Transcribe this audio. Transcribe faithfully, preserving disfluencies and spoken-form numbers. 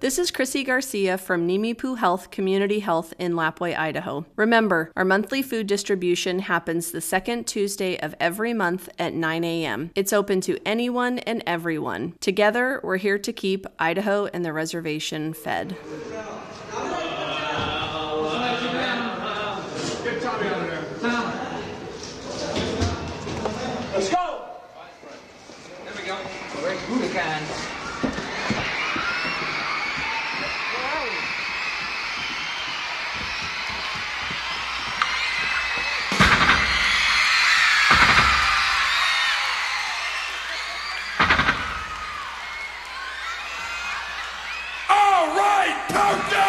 This is Chrissy Garcia from Nimipu Health Community Health in Lapwai, Idaho. Remember, our monthly food distribution happens the second Tuesday of every month at nine a.m. It's open to anyone and everyone. Together, we're here to keep Idaho and the reservation fed. Let's go! There we go. Where's Budokan? All right, countdown!